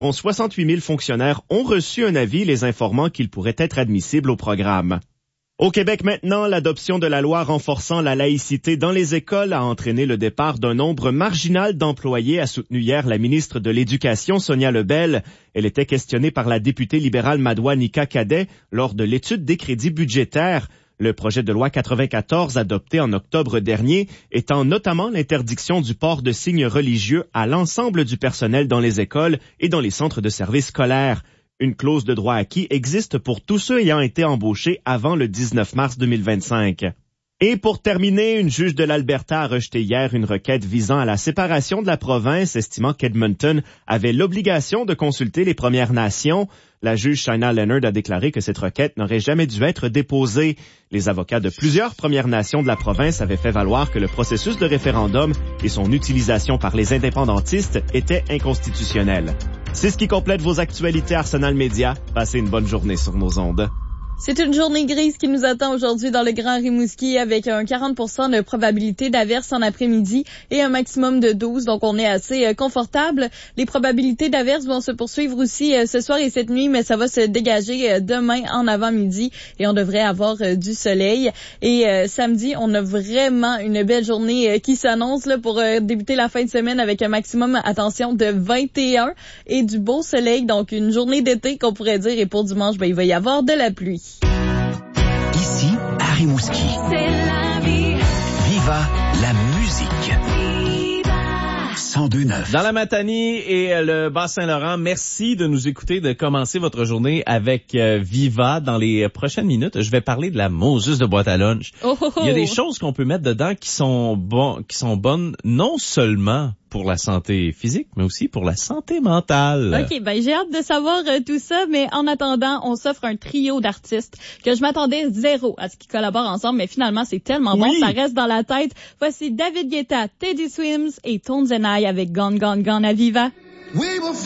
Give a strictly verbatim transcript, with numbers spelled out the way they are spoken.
soixante-huit mille fonctionnaires ont reçu un avis les informant qu'ils pourraient être admissibles au programme. Au Québec maintenant, l'adoption de la loi renforçant la laïcité dans les écoles a entraîné le départ d'un nombre marginal d'employés, a soutenu hier la ministre de l'Éducation, Sonia Lebel. Elle était questionnée par la députée libérale Madoua Nika Cadet lors de l'étude des crédits budgétaires. Le projet de loi quatre-vingt-quatorze, adopté en octobre dernier, étend notamment l'interdiction du port de signes religieux à l'ensemble du personnel dans les écoles et dans les centres de services scolaires. Une clause de droit acquis existe pour tous ceux ayant été embauchés avant le dix-neuf mars deux mille vingt-cinq. Et pour terminer, une juge de l'Alberta a rejeté hier une requête visant à la séparation de la province, estimant qu'Edmonton avait l'obligation de consulter les Premières Nations. La juge Shaina Leonard a déclaré que cette requête n'aurait jamais dû être déposée. Les avocats de plusieurs Premières Nations de la province avaient fait valoir que le processus de référendum et son utilisation par les indépendantistes étaient inconstitutionnels. C'est ce qui complète vos actualités Arsenal Média. Passez une bonne journée sur nos ondes. C'est une journée grise qui nous attend aujourd'hui dans le Grand Rimouski avec un quarante pour cent de probabilité d'averse en après-midi et un maximum de douze, donc on est assez euh, confortable. Les probabilités d'averse vont se poursuivre aussi euh, ce soir et cette nuit, mais ça va se dégager euh, demain en avant-midi et on devrait avoir euh, du soleil. Et euh, samedi, on a vraiment une belle journée euh, qui s'annonce là pour euh, débuter la fin de semaine avec un maximum, attention, de vingt et un et du beau soleil, donc une journée d'été qu'on pourrait dire, et pour dimanche, ben, il va y avoir de la pluie. Ici, à Rimouski. C'est la vie. Viva la musique. cent deux neuf. Dans la Matanie et le Bas-Saint-Laurent, merci de nous écouter, de commencer votre journée avec euh, Viva. Dans les prochaines minutes, je vais parler de la Moses de boîte à lunch. Oh, oh, oh. Il y a des choses qu'on peut mettre dedans qui sont bon, qui sont bonnes non seulement pour la santé physique, mais aussi pour la santé mentale. OK, ben j'ai hâte de savoir euh, tout ça, mais en attendant, on s'offre un trio d'artistes que je m'attendais zéro à ce qu'ils collaborent ensemble, mais finalement, c'est tellement bon, Oui. ça reste dans la tête. Voici David Guetta, Teddy Swims et Tones and I avec Gone, Gone, Gone à Viva.